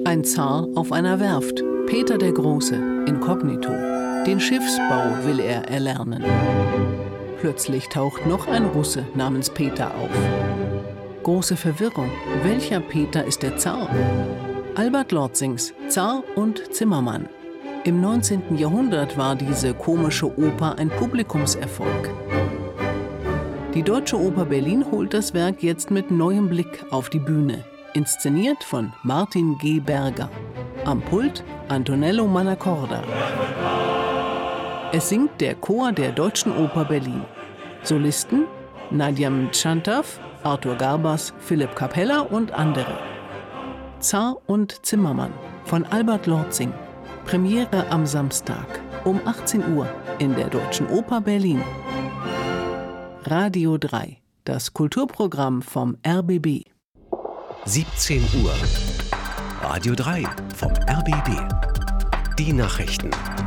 Ein Zar auf einer Werft, Peter der Große, inkognito. Den Schiffsbau will er erlernen. Plötzlich taucht noch ein Russe namens Peter auf. Große Verwirrung. Welcher Peter ist der Zar? Albert Lorzings Zar und Zimmermann. Im 19. Jahrhundert war diese komische Oper ein Publikumserfolg. Die Deutsche Oper Berlin holt das Werk jetzt mit neuem Blick auf die Bühne. Inszeniert von Martin G. Berger. Am Pult Antonello Manacorda. Es singt der Chor der Deutschen Oper Berlin. Solisten Nadia Mtschantaw, Arthur Garbas, Philipp Capella und andere. Zar und Zimmermann von Albert Lorzing. Premiere am Samstag um 18 Uhr in der Deutschen Oper Berlin. Radio 3, das Kulturprogramm vom RBB. 17 Uhr. Radio 3 vom RBB. Die Nachrichten.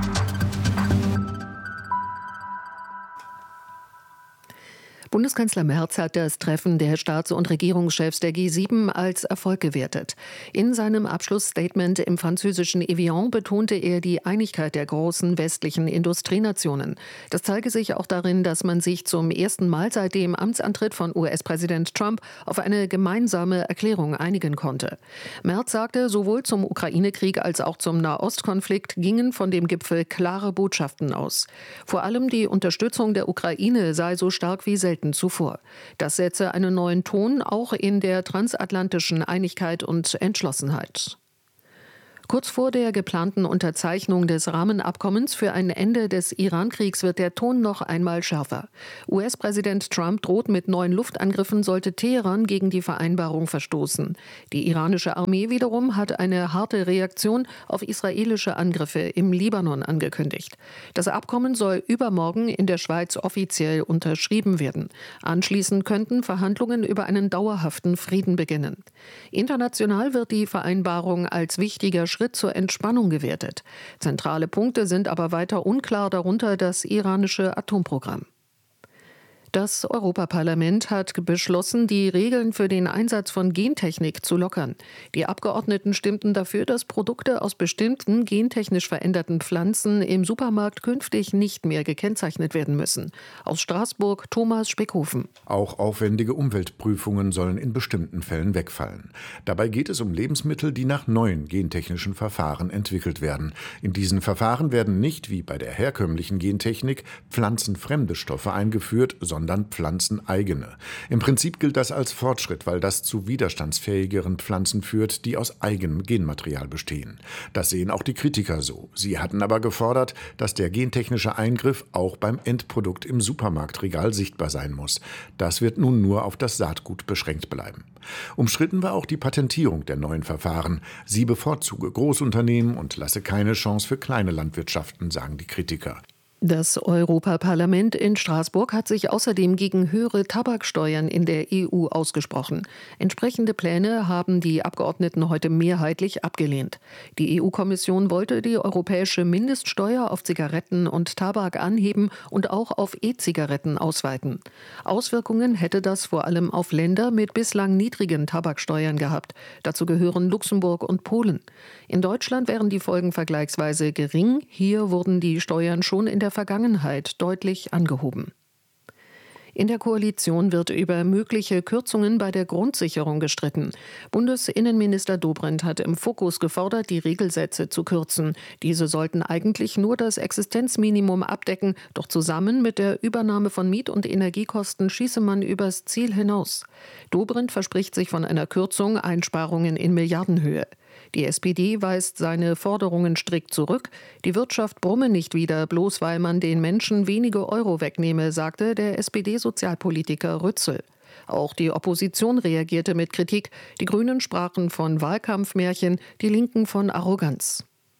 Bundeskanzler Merz hat das Treffen der Staats- und Regierungschefs der G7 als Erfolg gewertet. In seinem Abschlussstatement im französischen Evian betonte er die Einigkeit der großen westlichen Industrienationen. Das zeige sich auch darin, dass man sich zum ersten Mal seit dem Amtsantritt von US-Präsident Trump auf eine gemeinsame Erklärung einigen konnte. Merz sagte, sowohl zum Ukraine-Krieg als auch zum Nahostkonflikt gingen von dem Gipfel klare Botschaften aus. Vor allem die Unterstützung der Ukraine sei so stark wie selten zuvor. Das setze einen neuen Ton auch in der transatlantischen Einigkeit und Entschlossenheit. Kurz vor der geplanten Unterzeichnung des Rahmenabkommens für ein Ende des Iran-Kriegs wird der Ton noch einmal schärfer. US-Präsident Trump droht mit neuen Luftangriffen, sollte Teheran gegen die Vereinbarung verstoßen. Die iranische Armee wiederum hat eine harte Reaktion auf israelische Angriffe im Libanon angekündigt. Das Abkommen soll übermorgen in der Schweiz offiziell unterschrieben werden. Anschließend könnten Verhandlungen über einen dauerhaften Frieden beginnen. International wird die Vereinbarung als wichtiger Schritt zur Entspannung gewertet. Zentrale Punkte sind aber weiter unklar, darunter das iranische Atomprogramm. Das Europaparlament hat beschlossen, die Regeln für den Einsatz von Gentechnik zu lockern. Die Abgeordneten stimmten dafür, dass Produkte aus bestimmten gentechnisch veränderten Pflanzen im Supermarkt künftig nicht mehr gekennzeichnet werden müssen. Aus Straßburg Thomas Speckhofen. Auch aufwendige Umweltprüfungen sollen in bestimmten Fällen wegfallen. Dabei geht es um Lebensmittel, die nach neuen gentechnischen Verfahren entwickelt werden. In diesen Verfahren werden nicht, wie bei der herkömmlichen Gentechnik, pflanzenfremde Stoffe eingeführt, sondern pflanzeneigene. Im Prinzip gilt das als Fortschritt, weil das zu widerstandsfähigeren Pflanzen führt, die aus eigenem Genmaterial bestehen. Das sehen auch die Kritiker so. Sie hatten aber gefordert, dass der gentechnische Eingriff auch beim Endprodukt im Supermarktregal sichtbar sein muss. Das wird nun nur auf das Saatgut beschränkt bleiben. Umstritten war auch die Patentierung der neuen Verfahren. Sie bevorzuge Großunternehmen und lasse keine Chance für kleine Landwirtschaften, sagen die Kritiker. Das Europaparlament in Straßburg hat sich außerdem gegen höhere Tabaksteuern in der EU ausgesprochen. Entsprechende Pläne haben die Abgeordneten heute mehrheitlich abgelehnt. Die EU-Kommission wollte die europäische Mindeststeuer auf Zigaretten und Tabak anheben und auch auf E-Zigaretten ausweiten. Auswirkungen hätte das vor allem auf Länder mit bislang niedrigen Tabaksteuern gehabt. Dazu gehören Luxemburg und Polen. In Deutschland wären die Folgen vergleichsweise gering. Hier wurden die Steuern schon in der Vergangenheit deutlich angehoben. In der Koalition wird über mögliche Kürzungen bei der Grundsicherung gestritten. Bundesinnenminister Dobrindt hat im Fokus gefordert, die Regelsätze zu kürzen. Diese sollten eigentlich nur das Existenzminimum abdecken, doch zusammen mit der Übernahme von Miet- und Energiekosten schieße man übers Ziel hinaus. Dobrindt verspricht sich von einer Kürzung Einsparungen in Milliardenhöhe. Die SPD weist seine Forderungen strikt zurück. Die Wirtschaft brumme nicht wieder, bloß weil man den Menschen wenige Euro wegnehme, sagte der SPD-Sozialpolitiker Rützel. Auch die Opposition reagierte mit Kritik. Die Grünen sprachen von Wahlkampfmärchen, die Linken von Arroganz.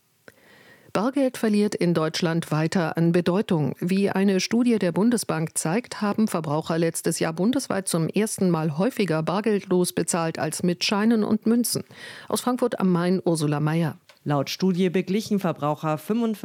Bargeld verliert in Deutschland weiter an Bedeutung. Wie eine Studie der Bundesbank zeigt, haben Verbraucher letztes Jahr bundesweit zum ersten Mal häufiger bargeldlos bezahlt als mit Scheinen und Münzen. Aus Frankfurt am Main Ursula Mayer. Laut Studie beglichen Verbraucher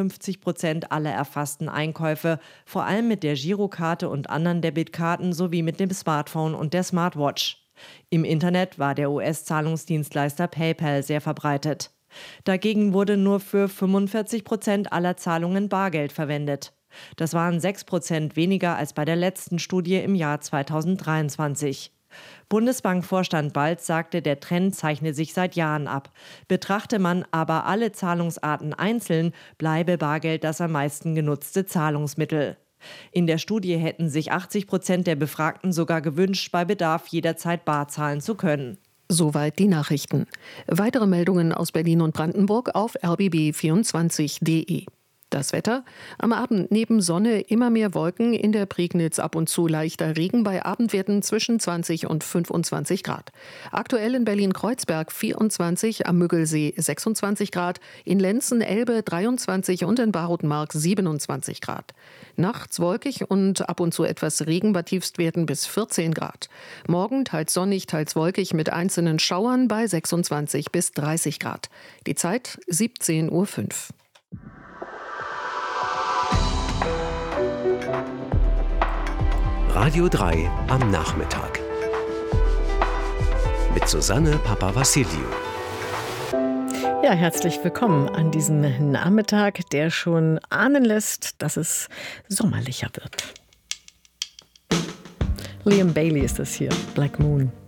55% aller erfassten Einkäufe, vor allem mit der Girokarte und anderen Debitkarten sowie mit dem Smartphone und der Smartwatch. Im Internet war der US-Zahlungsdienstleister PayPal sehr verbreitet. Dagegen wurde nur für 45% aller Zahlungen Bargeld verwendet. Das waren 6% weniger als bei der letzten Studie im Jahr 2023. Bundesbankvorstand Balz sagte, der Trend zeichne sich seit Jahren ab. Betrachte man aber alle Zahlungsarten einzeln, bleibe Bargeld das am meisten genutzte Zahlungsmittel. In der Studie hätten sich 80% der Befragten sogar gewünscht, bei Bedarf jederzeit bar zahlen zu können. Soweit die Nachrichten. Weitere Meldungen aus Berlin und Brandenburg auf rbb24.de. Das Wetter: Am Abend neben Sonne immer mehr Wolken, in der Prignitz ab und zu leichter Regen bei Abendwerten zwischen 20 und 25 Grad. Aktuell in Berlin-Kreuzberg 24, am Müggelsee 26 Grad, in Lenzen-Elbe 23 und in Barutenmark 27 Grad. Nachts wolkig und ab und zu etwas Regen bei Tiefstwerten bis 14 Grad. Morgen teils sonnig, teils wolkig mit einzelnen Schauern bei 26 bis 30 Grad. Die Zeit 17:05 Uhr. Radio 3 am Nachmittag. Mit Susanne Papavassiliou. Ja, herzlich willkommen an diesem Nachmittag, der schon ahnen lässt, dass es sommerlicher wird. Liam Bailey ist das hier, Black Moon.